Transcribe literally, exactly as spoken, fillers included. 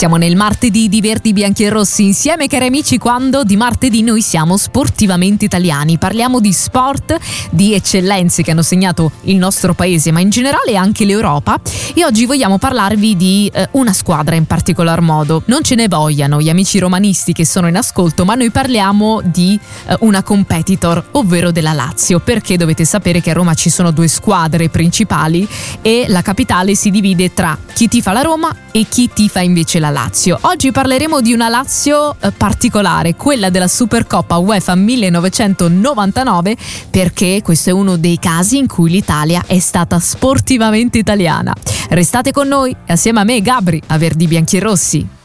Siamo nel martedì di Verdi Bianchi e Rossi insieme, cari amici, quando di martedì noi siamo sportivamente italiani. Parliamo di sport, di eccellenze che hanno segnato il nostro paese, ma in generale anche l'Europa. E oggi vogliamo parlarvi di eh, una squadra in particolar modo. Non ce ne vogliano gli amici romanisti che sono in ascolto, ma noi parliamo di eh, una competitor, ovvero della Lazio, perché dovete sapere che a Roma ci sono due squadre principali e la capitale si divide tra chi tifa la Roma e chi tifa invece la Lazio. Oggi parleremo di una Lazio eh, particolare, quella della Supercoppa UEFA millenovecentonovantanove, perché questo è uno dei casi in cui l'Italia è stata sportivamente italiana. Restate con noi e assieme a me, Gabri, a Verdi Bianchi e Rossi.